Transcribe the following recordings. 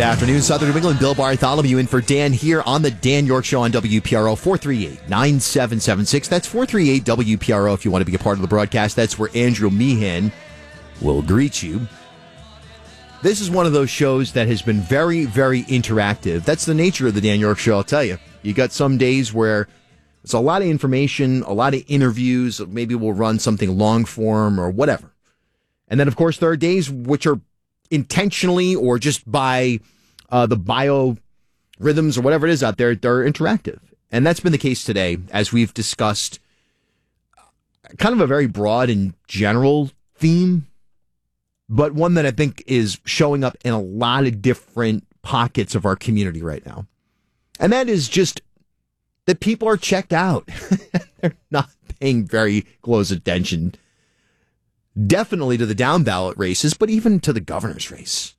afternoon, Southern New England. Bill Bartholomew in for Dan here on the Dan York Show on WPRO. 438-9776. That's 438-WPRO if you want to be a part of the broadcast. That's where Andrew Meehan will greet you. This is one of those shows that has been very, very interactive. That's the nature of the Dan York Show, I'll tell you. You got some days where it's a lot of information, a lot of interviews. Maybe we'll run something long form or whatever. And then, of course, there are days which are intentionally or just by the biorhythms or whatever it is out there, they're interactive. And that's been the case today as we've discussed kind of a very broad and general theme, but one that I think is showing up in a lot of different pockets of our community right now. And that is just that people are checked out. They're not paying very close attention, definitely to the down ballot races, but even to the governor's race.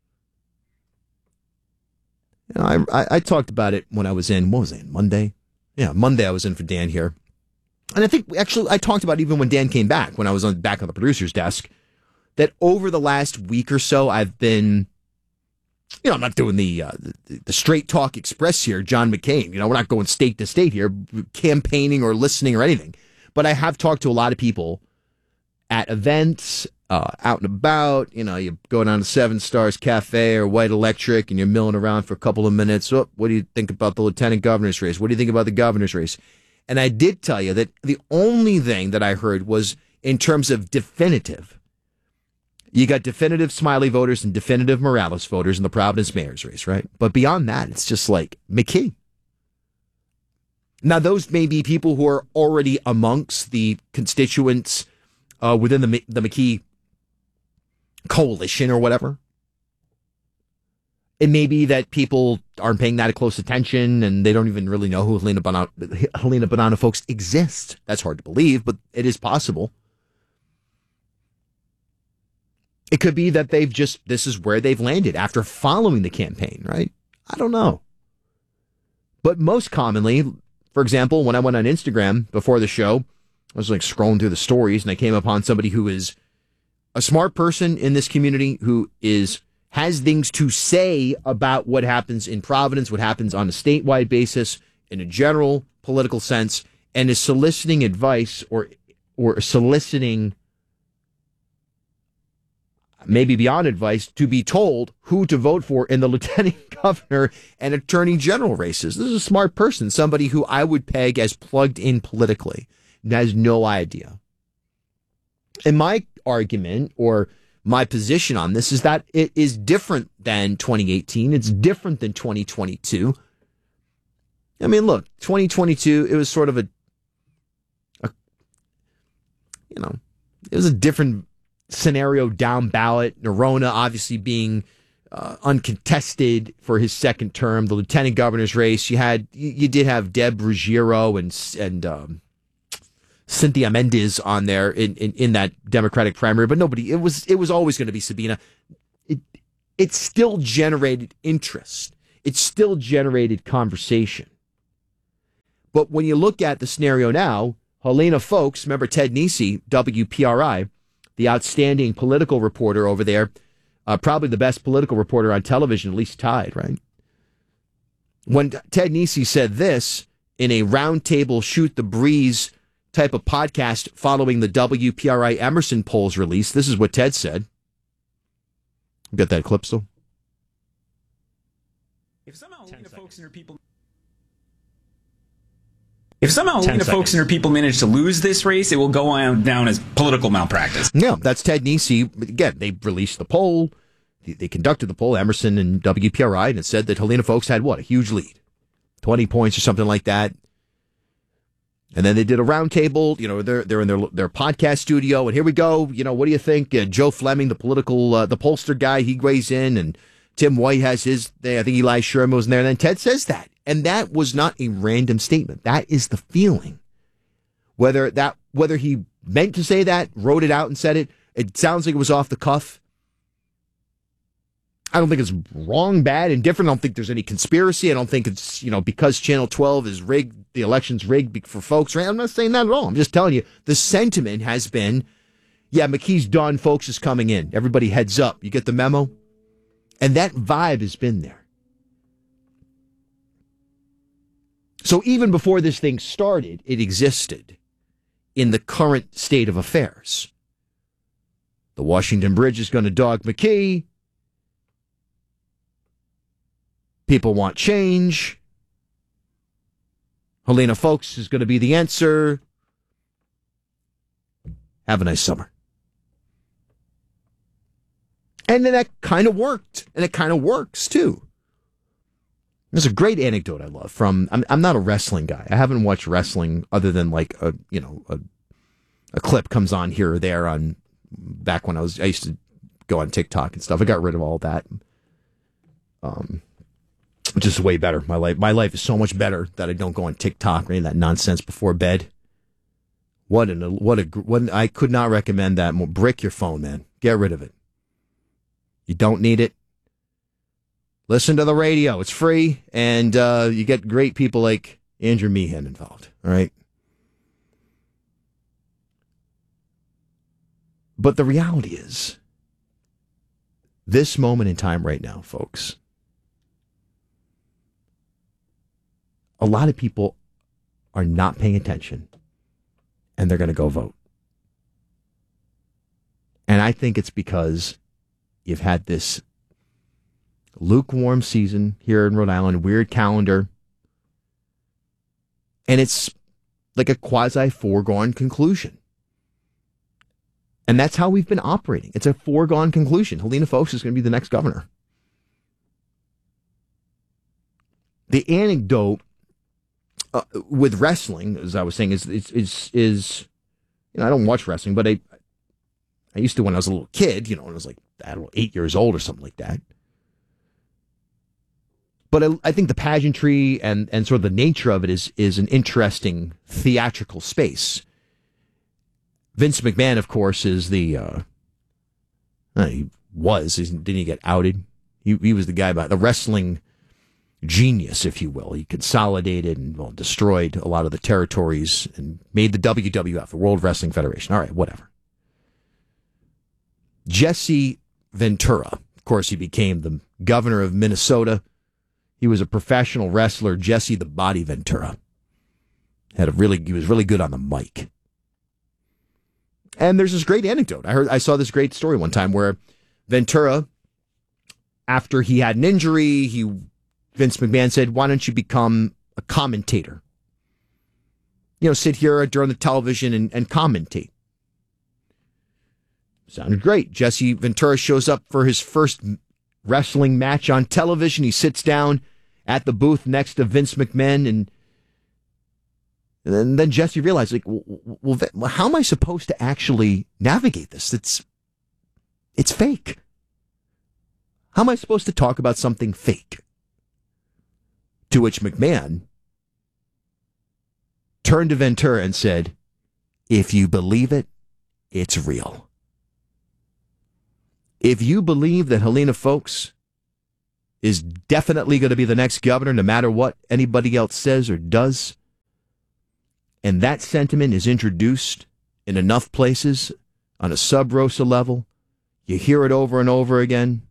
You know, I talked about it when I was in, what was I in, Monday? Yeah, Monday I was in for Dan here. And I think, actually, I talked about it even when Dan came back, when I was back on the producer's desk, that over the last week or so, I've been, I'm not doing the Straight Talk Express here, John McCain. We're not going state to state here, campaigning or listening or anything. But I have talked to a lot of people at events, out and about. You go down to Seven Stars Cafe or White Electric and you're milling around for a couple of minutes. Oh, what do you think about the lieutenant governor's race? What do you think about the governor's race? And I did tell you that the only thing that I heard was in terms of definitive. You got definitive Smiley voters and definitive Morales voters in the Providence mayor's race, right? But beyond that, it's just like McKee. Now, those may be people who are already amongst the constituents within the McKee coalition or whatever. It may be that people aren't paying that close attention and they don't even really know who Helena Bonanno folks exist. That's hard to believe, but it is possible. It could be that this is where they've landed after following the campaign, right? I don't know. But most commonly, for example, when I went on Instagram before the show, I was like scrolling through the stories and I came upon somebody who is a smart person in this community who has things to say about what happens in Providence, what happens on a statewide basis, in a general political sense, and is soliciting advice or soliciting, maybe beyond advice, to be told who to vote for in the lieutenant governor and attorney general races. This is a smart person, somebody who I would peg as plugged in politically and has no idea. And my argument or my position on this is that it is different than 2018. It's different than 2022. I mean, look, 2022, it was sort of it was a different scenario down ballot. Nerona obviously being uncontested for his second term. The lieutenant governor's race, you did have Deb Ruggiero and Cynthia Mendez on there in that Democratic primary, but nobody. It was always going to be Sabina. It still generated interest. It still generated conversation. But when you look at the scenario now, Helena folks, remember Ted Nesi, WPRI, the outstanding political reporter over there, probably the best political reporter on television, at least tied, right? When Ted Nesi said this in a roundtable shoot the breeze type of podcast following the WPRI Emerson polls release, this is what Ted said. Got that clip still? If somehow Helena folks and her people manage to lose this race, it will go on down as political malpractice. Yeah, that's Ted Nesi. Again, they released the poll. They conducted the poll, Emerson and WPRI, and it said that Helena folks had a huge lead. 20 points or something like that. And then they did a roundtable. They're in their podcast studio, and here we go. What do you think? Joe Fleming, the pollster guy, he weighs in, and Tim White has his. I think Eli Sherman was in there, and then Ted says that, and that was not a random statement. That is the feeling. Whether he meant to say that, wrote it out, and said it, it sounds like it was off the cuff. I don't think it's wrong, bad, indifferent. I don't think there's any conspiracy. I don't think it's, because Channel 12 is rigged, the election's rigged for folks. Right? I'm not saying that at all. I'm just telling you the sentiment has been, yeah, McKee's done. Folks is coming in. Everybody heads up. You get the memo? And that vibe has been there. So even before this thing started, it existed in the current state of affairs. The Washington Bridge is going to dog McKee. People want change. Helena Foulkes is going to be the answer. Have a nice summer. And then that kind of worked. And it kind of works, too. There's a great anecdote I love from, I'm not a wrestling guy. I haven't watched wrestling other than like a clip comes on here or there on back when I used to go on TikTok and stuff. I got rid of all that. Which is way better. My life is so much better that I don't go on TikTok or any of that nonsense before bed. What I could not recommend that more. Brick your phone, man. Get rid of it. You don't need it. Listen to the radio. It's free, and you get great people like Andrew Meehan involved. All right. But the reality is, this moment in time right now, folks, a lot of people are not paying attention, and they're going to go vote. And I think it's because you've had this lukewarm season here in Rhode Island, weird calendar, and it's like a quasi-foregone conclusion. And that's how we've been operating. It's a foregone conclusion. Helena Foulkes is going to be the next governor. The anecdote with wrestling, as I was saying, is I don't watch wrestling, but I used to when I was a little kid, when I was like, I don't know, 8 years old or something like that. But I think the pageantry and sort of the nature of it is an interesting theatrical space. Vince McMahon, of course, is didn't he get outed? He was the guy about the wrestling genius, if you will. He consolidated and destroyed a lot of the territories and made the WWF, the World Wrestling Federation. All right, whatever. Jesse Ventura, of course, he became the governor of Minnesota. He was a professional wrestler, Jesse the Body Ventura. He was really good on the mic. And there's this great anecdote. I saw this great story one time where Ventura, after he had an injury, Vince McMahon said, "Why don't you become a commentator? Sit here during the television and commentate." Sounded great. Jesse Ventura shows up for his first wrestling match on television. He sits down at the booth next to Vince McMahon, and then Jesse realized, well, how am I supposed to actually navigate this? It's fake. How am I supposed to talk about something fake? To which McMahon turned to Ventura and said, "If you believe it, it's real. If you believe that Helena Foulkes is definitely going to be the next governor, no matter what anybody else says or does, and that sentiment is introduced in enough places on a sub-rosa level, you hear it over and over again,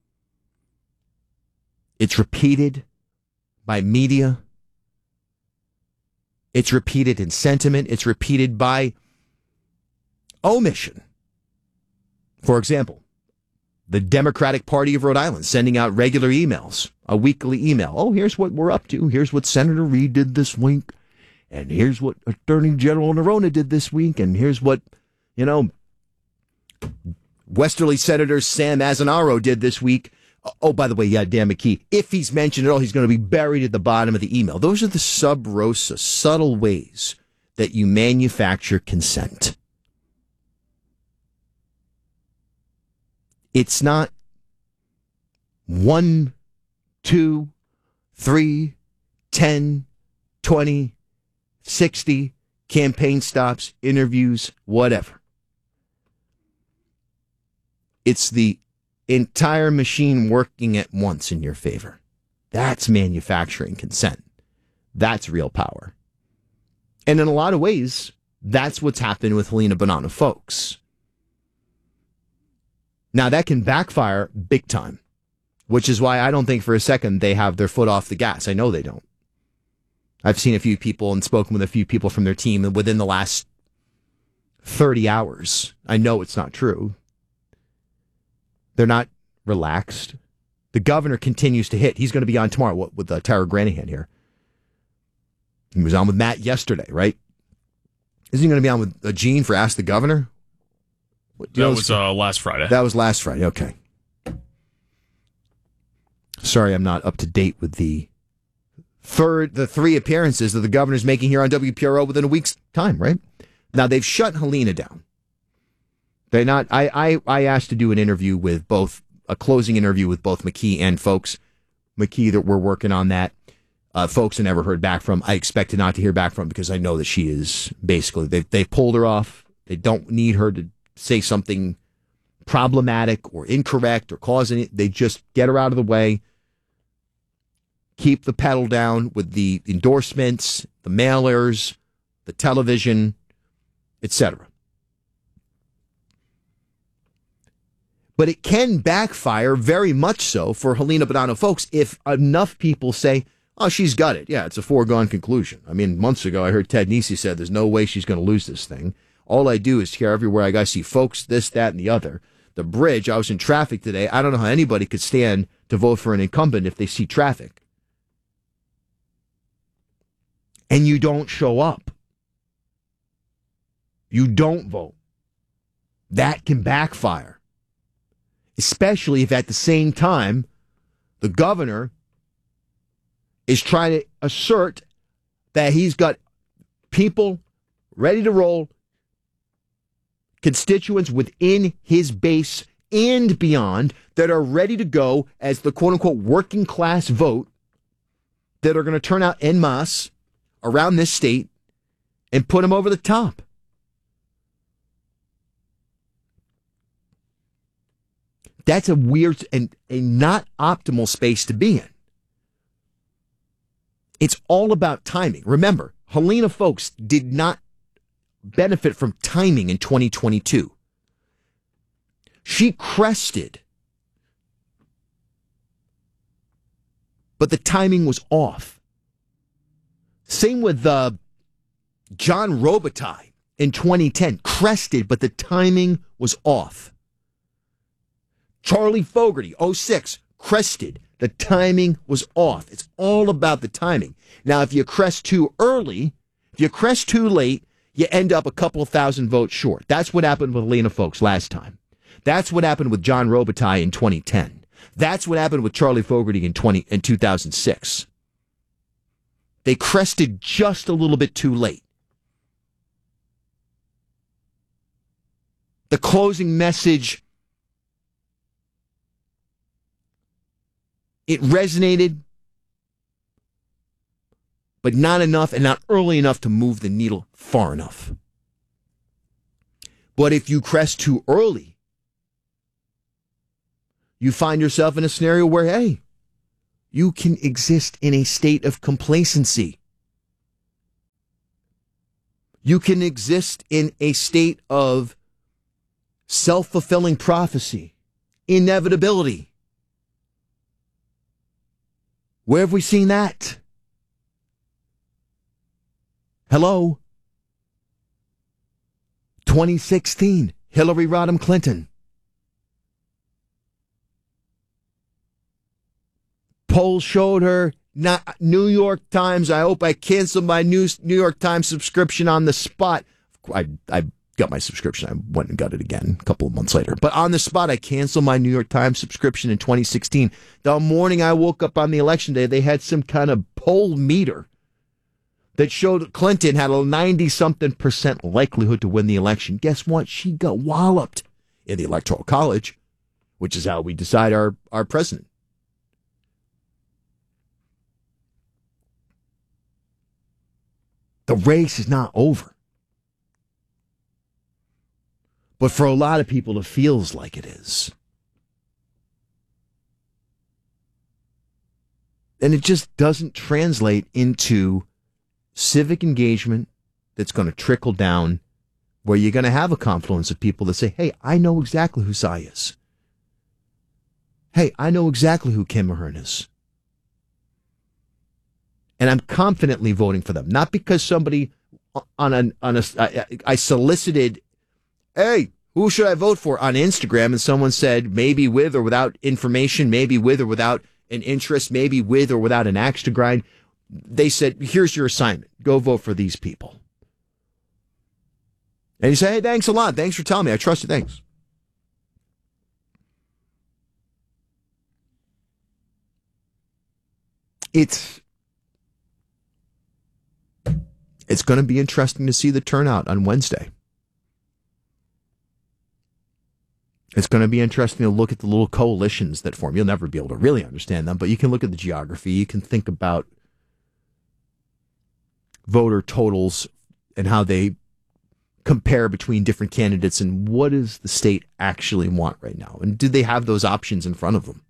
it's repeated by media, it's repeated in sentiment, it's repeated by omission. For example, the Democratic Party of Rhode Island sending out regular emails, a weekly email. Oh, here's what we're up to. Here's what Senator Reid did this week. And here's what Attorney General Nerona did this week. And here's what, Westerly Senator Sam Azzanaro did this week. Oh, by the way, yeah, Dan McKee, if he's mentioned at all, he's going to be buried at the bottom of the email. Those are the sub-rosa, subtle ways that you manufacture consent. It's not 1, 2, 3, 10, 20, 60 campaign stops, interviews, whatever. It's the entire machine working at once in your favor. That's manufacturing consent. That's real power. And in a lot of ways, that's what's happened with Helena Bonanno Foulkes. Now, that can backfire big time. which is why I don't think for a second they have their foot off the gas. I know they don't. I've seen a few people and spoken with a few people from their team within the last 30 hours. I know it's not true. They're not relaxed. The governor continues to hit. He's going to be on tomorrow with Tara Granahan here. He was on with Matt yesterday, right? Isn't he going to be on with Gene for Ask the Governor? That was last Friday. That was last Friday. Okay. Sorry, I'm not up to date with the three appearances that the governor's making here on WPRO within a week's time, right? Now, they've shut Helena down. They're not. I asked to do an interview with both, a closing interview with both McKee and Folks. McKee, that we're working on that. Folks I never heard back from. I expected not to hear back from because I know that she is basically, they pulled her off. They don't need her to say something problematic or incorrect or cause any. They just get her out of the way. Keep the pedal down with the endorsements, the mailers, the television, etc. But it can backfire very much so for Helena Buonanno Folks if enough people say, oh, she's got it. Yeah, it's a foregone conclusion. I mean, months ago, I heard Ted Nesi said there's no way she's going to lose this thing. All I do is hear everywhere I got to see Folks, this, that, and the other. The bridge, I was in traffic today. I don't know how anybody could stand to vote for an incumbent if they see traffic. And you don't show up. You don't vote. That can backfire. Especially if at the same time, the governor is trying to assert that he's got people ready to roll, constituents within his base and beyond that are ready to go as the quote-unquote working class vote that are going to turn out en masse around this state and put him over the top. That's a weird and a not optimal space to be in. It's all about timing. Remember, Helena Folks did not benefit from timing in 2022. She crested, but the timing was off. Same with John Robitaille in 2010. Crested, but the timing was off. Charlie Fogarty, 06, crested. The timing was off. It's all about the timing. Now, if you crest too early, if you crest too late, you end up a couple of thousand votes short. That's what happened with Helena Folks last time. That's what happened with John Robitaille in 2010. That's what happened with Charlie Fogarty in 2006. They crested just a little bit too late. The closing message, it resonated, but not enough and not early enough to move the needle far enough. But if you crest too early, you find yourself in a scenario where, hey, you can exist in a state of complacency. You can exist in a state of self-fulfilling prophecy, inevitability. Where have we seen that? Hello? 2016, Hillary Rodham Clinton. Polls showed her, not New York Times. I hope I canceled my New York Times subscription on the spot. I got my subscription. I went and got it again a couple of months later. But on the spot, I canceled my New York Times subscription in 2016. The morning I woke up on the election day, they had some kind of poll meter that showed Clinton had a 90-something% likelihood to win the election. Guess what? She got walloped in the Electoral College, which is how we decide our president. The race is not over. But for a lot of people, it feels like it is. And it just doesn't translate into civic engagement that's going to trickle down where you're going to have a confluence of people that say, hey, I know exactly who Cy is. Hey, I know exactly who Kim Ahern is. And I'm confidently voting for them. Not because somebody I solicited, hey, who should I vote for on Instagram? And someone said maybe with or without information, maybe with or without an interest, maybe with or without an axe to grind. They said, here's your assignment. Go vote for these people. And you say, hey, thanks a lot. Thanks for telling me. I trust you. Thanks. It's going to be interesting to see the turnout on Wednesday. It's going to be interesting to look at the little coalitions that form. You'll never be able to really understand them, but you can look at the geography. You can think about voter totals and how they compare between different candidates and what does the state actually want right now? And do they have those options in front of them?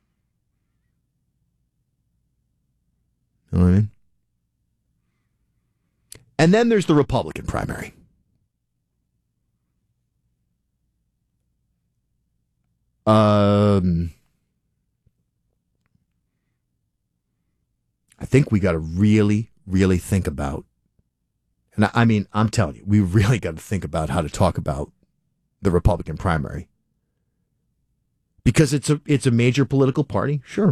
You know what I mean? And then there's the Republican primary. I think we got to really, really think about, and I mean, I'm telling you, we really got to think about how to talk about the Republican primary. Because it's a major political party, sure.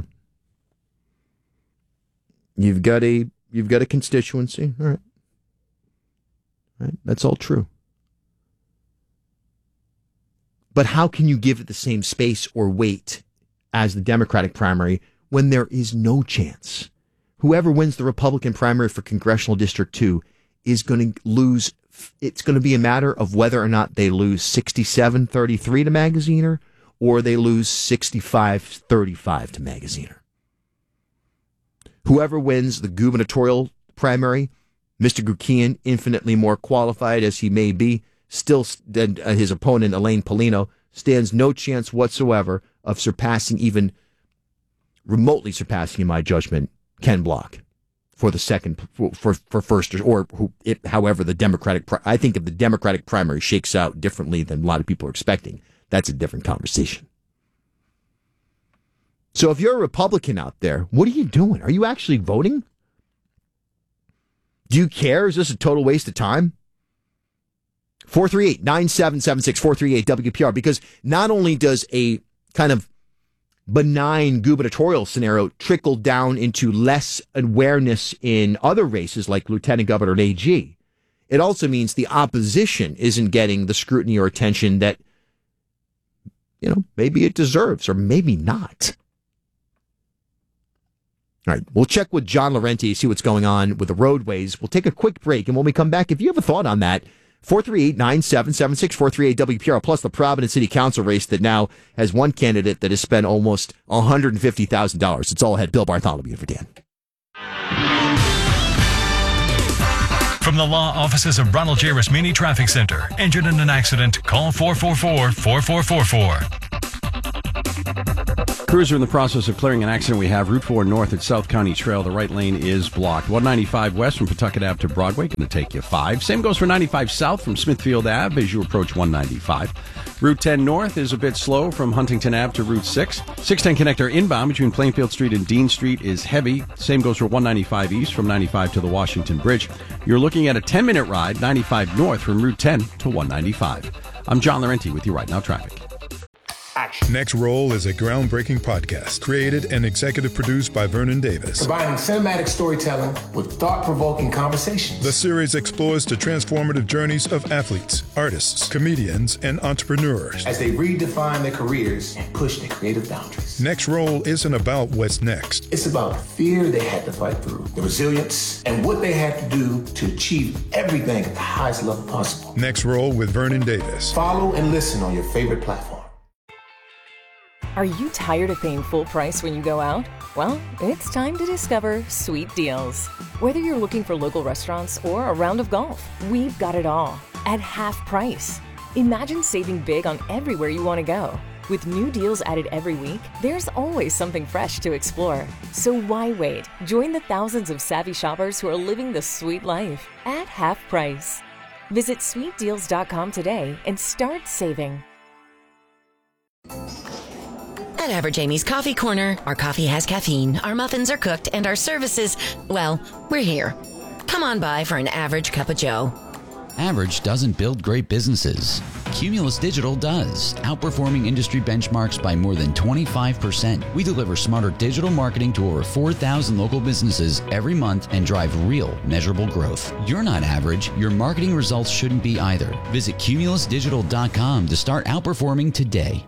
You've got a constituency, all right. Right? That's all true. But how can you give it the same space or weight as the Democratic primary when there is no chance? Whoever wins the Republican primary for Congressional District 2 is going to lose. It's going to be a matter of whether or not they lose 67-33 to Magaziner or they lose 65-35 to Magaziner. Whoever wins the gubernatorial primary, Mr. Gukian, infinitely more qualified as he may be, still than his opponent, Elaine Paulino, stands no chance whatsoever of surpassing, even remotely surpassing, in my judgment, Ken Block for the second, for first, or however the Democratic, I think if the Democratic primary shakes out differently than a lot of people are expecting, that's a different conversation. So if you're a Republican out there, what are you doing? Are you actually voting? Do you care? Is this a total waste of time? 438-9776, 438-WPR, because not only does a kind of benign gubernatorial scenario trickle down into less awareness in other races like lieutenant governor and AG, it also means the opposition isn't getting the scrutiny or attention that, maybe it deserves or maybe not. All right, we'll check with John Laurenti, see what's going on with the roadways. We'll take a quick break, and when we come back, if you have a thought on that, 438-9776, 438-WPR, plus the Providence City Council race that now has one candidate that has spent almost $150,000. It's all ahead. Bill Bartholomew for Dan. From the law offices of Ronald J. Rosmini Traffic Center. Injured in an accident? Call 444-4444. Crews are in the process of clearing an accident. We have Route 4 north at South County Trail. The right lane is blocked. 195 west from Pawtucket Ave to Broadway, going to take you 5. Same goes for 95 south from Smithfield Ave as you approach 195. Route 10 north is a bit slow from Huntington Ave to Route 6. 610 connector inbound between Plainfield Street and Dean Street is heavy. Same goes for 195 east from 95 to the Washington Bridge. You're looking at a 10-minute ride, 95 north from Route 10 to 195. I'm John Laurenti with you right now, traffic. Action. Next Roll is a groundbreaking podcast created and executive produced by Vernon Davis. Combining cinematic storytelling with thought-provoking conversations. The series explores the transformative journeys of athletes, artists, comedians, and entrepreneurs as they redefine their careers and push their creative boundaries. Next Roll isn't about what's next. It's about the fear they had to fight through, the resilience, and what they had to do to achieve everything at the highest level possible. Next Roll with Vernon Davis. Follow and listen on your favorite platform. Are you tired of paying full price when you go out? Well, it's time to discover Sweet Deals. Whether you're looking for local restaurants or a round of golf, we've got it all at half price. Imagine saving big on everywhere you want to go. With new deals added every week, there's always something fresh to explore. So why wait? Join the thousands of savvy shoppers who are living the sweet life at half price. Visit sweetdeals.com today and start saving. At Average Amy's Coffee Corner, our coffee has caffeine, our muffins are cooked, and our services, well, we're here. Come on by for an average cup of joe. Average doesn't build great businesses. Cumulus Digital does, outperforming industry benchmarks by more than 25%. We deliver smarter digital marketing to over 4,000 local businesses every month and drive real, measurable growth. You're not average. Your marketing results shouldn't be either. Visit cumulusdigital.com to start outperforming today.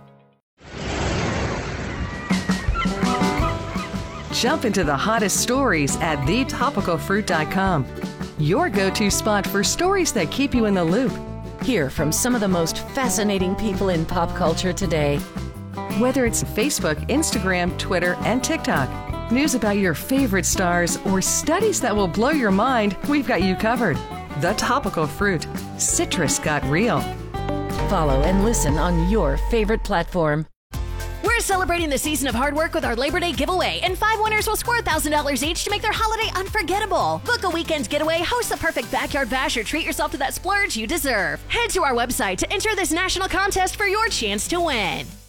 Jump into the hottest stories at thetopicalfruit.com. Your go-to spot for stories that keep you in the loop. Hear from some of the most fascinating people in pop culture today. Whether it's Facebook, Instagram, Twitter, and TikTok, news about your favorite stars, or studies that will blow your mind, we've got you covered. The Topical Fruit. Citrus got real. Follow and listen on your favorite platform. We're celebrating the season of hard work with our Labor Day giveaway, and 5 winners will score $1,000 each to make their holiday unforgettable. Book a weekend getaway, host the perfect backyard bash, or treat yourself to that splurge you deserve. Head to our website to enter this national contest for your chance to win.